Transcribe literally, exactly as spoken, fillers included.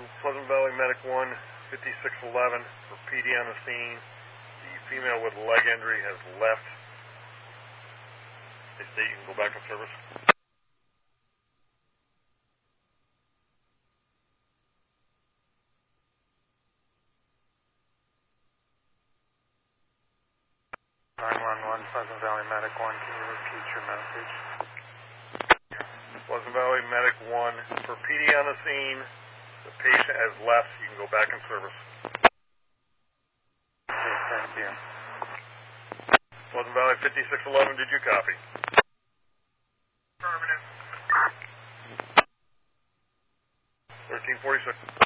Pleasant Valley Medic one, fifty-six eleven for P D on the scene. The female with leg injury has left. They state you can go back in service. nine one one, Pleasant Valley Medic one, can you repeat your message? Pleasant Valley Medic one, for P D on the scene, the patient has left, you can go back in service. Okay, thank you. Pleasant Valley fifty-six eleven, did you copy? Affirmative. thirteen forty-six.